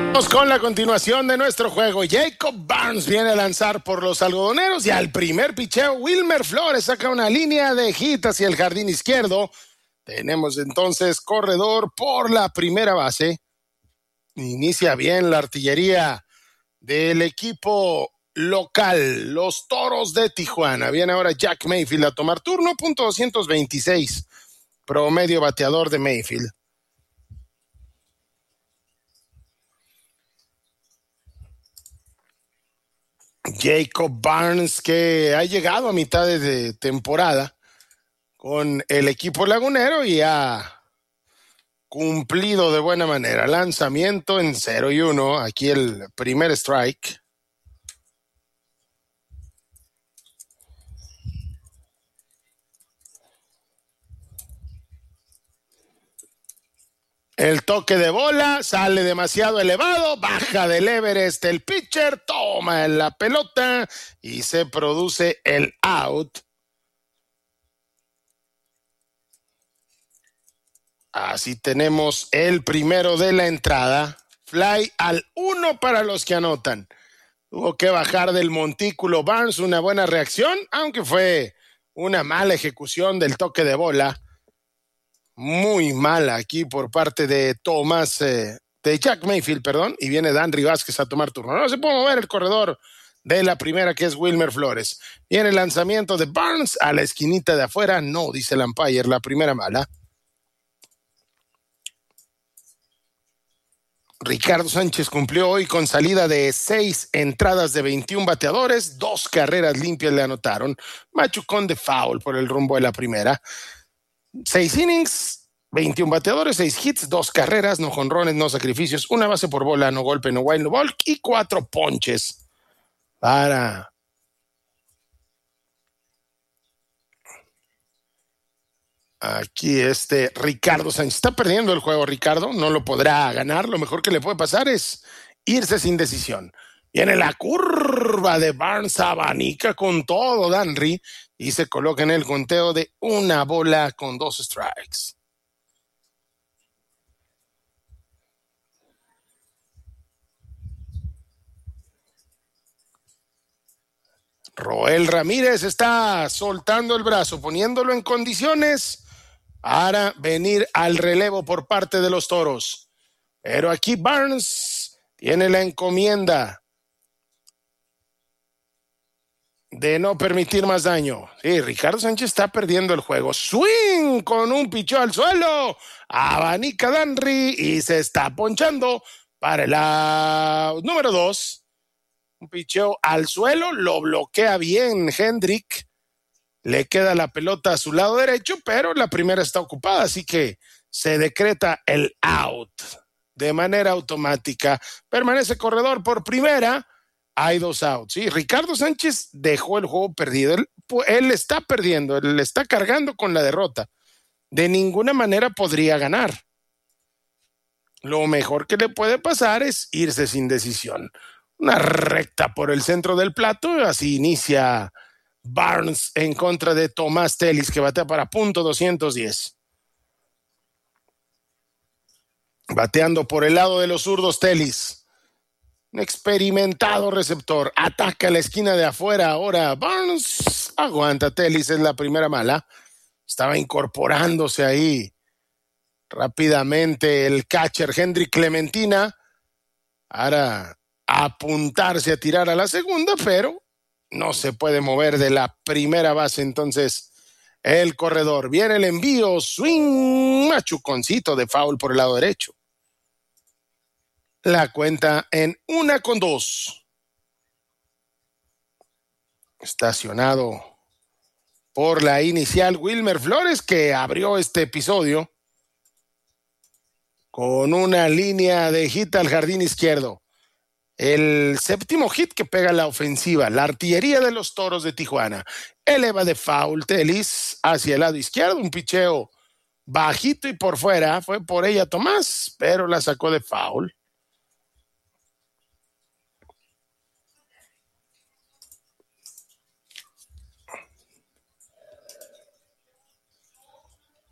Vamos con la continuación de nuestro juego. Jacob Barnes viene a lanzar por los algodoneros y al primer picheo Wilmer Flores saca una línea de hit hacia el jardín izquierdo. Tenemos entonces corredor por la primera base. Inicia bien la artillería del equipo local, los Toros de Tijuana. Viene ahora Jack Mayfield a tomar turno, .226, promedio bateador de Mayfield. Jacob Barnes, que ha llegado a mitad de temporada con el equipo lagunero y ha cumplido de buena manera. Lanzamiento en 0-1. Aquí el primer strike. El toque de bola sale demasiado elevado, baja del Everest el pitcher, toma la pelota y se produce el out. Así tenemos el primero de la entrada. Fly al 1 para los que anotan. Tuvo que bajar del montículo Barnes, una buena reacción, aunque fue una mala ejecución del toque de bola. Muy mala aquí por parte de de Jack Mayfield, perdón, y viene Danry Vázquez a tomar turno. No se puede mover el corredor de la primera, que es Wilmer Flores. Viene el lanzamiento de Barnes a la esquinita de afuera. No, dice el umpire, la primera mala. Ricardo Sánchez cumplió hoy con salida de 6 entradas de 21 bateadores, 2 carreras limpias le anotaron. Machucón de foul por el rumbo de la primera. 6 innings, 21 bateadores, 6 hits, 2 carreras, no jonrones, no sacrificios, 1 base por bola, no golpe, no wild, no walk y 4 ponches para aquí Ricardo Sánchez. Está perdiendo el juego, Ricardo, no lo podrá ganar. Lo mejor que le puede pasar es irse sin decisión. Viene la curva de Barnes, abanica con todo Danry y se coloca en el conteo de 1 bola con 2 strikes. Roel Ramírez está soltando el brazo, poniéndolo en condiciones para venir al relevo por parte de los Toros. Pero aquí Barnes tiene la encomienda de no permitir más daño. Sí, Ricardo Sánchez está perdiendo el juego. Swing con un picheo al suelo. Abanica Danry y se está ponchando para el número 2. Un picheo al suelo, lo bloquea bien Hendrick. Le queda la pelota a su lado derecho, pero la primera está ocupada, así que se decreta el out de manera automática. Permanece corredor por primera. Hay 2 outs. Sí, Ricardo Sánchez dejó el juego perdido. Él está perdiendo, él está cargando con la derrota. De ninguna manera podría ganar. Lo mejor que le puede pasar es irse sin decisión. Una recta por el centro del plato, así inicia Barnes en contra de Tomás Telis, que batea para .210. Bateando por el lado de los zurdos Telis. Un experimentado receptor. Ataca la esquina de afuera. Ahora Barnes aguanta. Telis es la primera mala. Estaba incorporándose ahí rápidamente el catcher Hendrick Clementina. Ahora apuntarse a tirar a la segunda, pero no se puede mover de la primera base. Entonces el corredor, viene el envío, swing, machuconcito de foul por el lado derecho. La cuenta en 1-2. Estacionado por la inicial Wilmer Flores, que abrió este episodio con una línea de hit al jardín izquierdo. El séptimo hit que pega la ofensiva, la artillería de los Toros de Tijuana. Eleva de foul Telis hacia el lado izquierdo, un picheo bajito y por fuera. Fue por ella Tomás, pero la sacó de foul.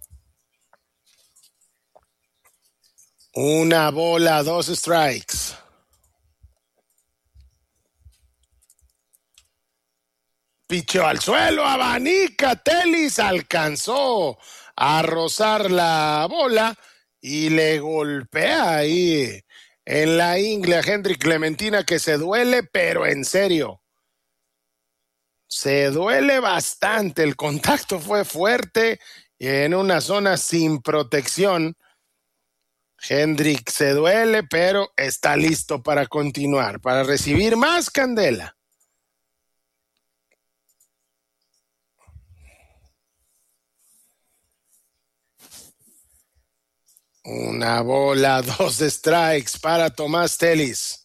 Una bola, 2 strikes. picheo al suelo, abanica, Telis alcanzó a rozar la bola y le golpea ahí en la ingle a Hendrik Clementina, que se duele, pero en serio. Se duele bastante, el contacto fue fuerte y en una zona sin protección. Hendrik se duele, pero está listo para continuar, para recibir más candela. Una bola, 2 strikes para Tomás Telis.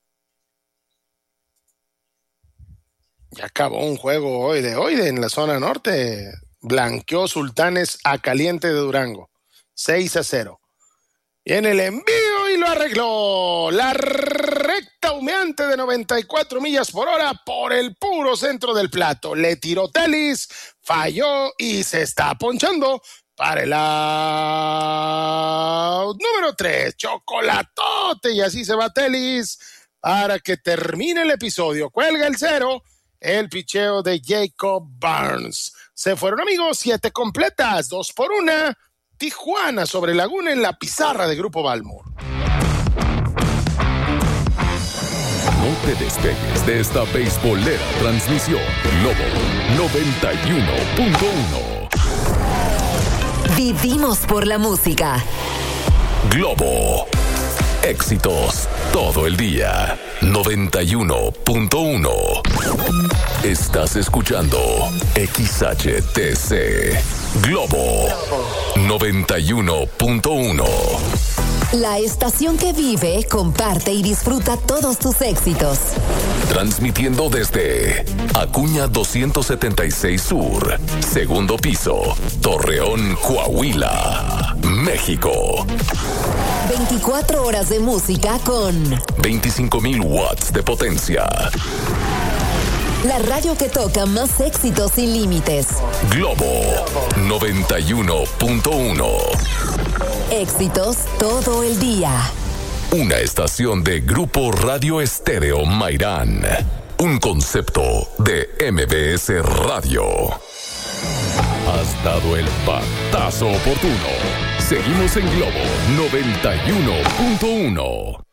Ya acabó un juego hoy en la zona norte. Blanqueó Sultanes a Caliente de Durango. 6-0. Viene el envío y lo arregló. La recta humeante de 94 millas por hora por el puro centro del plato. Le tiró Telis, falló y se está ponchando para el out número 3. Chocolatote. Y así se va Telis para que termine el episodio. Cuelga el 0. El picheo de Jacob Barnes. Se fueron, amigos, 7 completas, 2-1. Tijuana sobre Laguna en la pizarra de Grupo Balmor. No te despegues de esta beisbolera transmisión. Globo 91.1. Vivimos por la música. Globo. Éxitos todo el día. 91.1. Estás escuchando XHTC. Globo 91.1. La estación que vive, comparte y disfruta todos tus éxitos. Transmitiendo desde Acuña 276 Sur, segundo piso, Torreón, Coahuila, México. 24 horas de música con 25,000 watts de potencia. La radio que toca más éxitos sin límites. Globo 91.1. Éxitos todo el día. Una estación de Grupo Radio Estéreo Mairán. Un concepto de MBS Radio. Has dado el batazo oportuno. Seguimos en Globo 91.1.